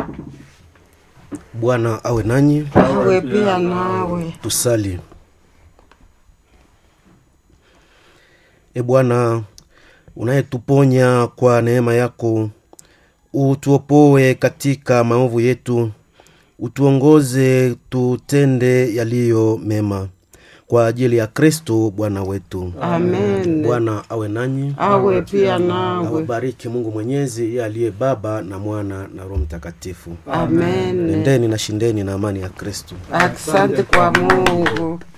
Bwana awe nanyi. Awe pia nawe. Tusali. Bwana, unayetuponya kwa neema yako, utuopoe katika maovu yetu, utuongoze tutende yaliyo mema, kwa ajili ya Kristo Bwana wetu. Amen. Bwana awe nanyi. Awe pia nawe. Awabariki Mungu Mwenyezi, yeye aliye Baba na Mwana na Roho Mtakatifu. Amen. Nendeni na shindeni na amani ya Kristo. Asante kwa Mungu.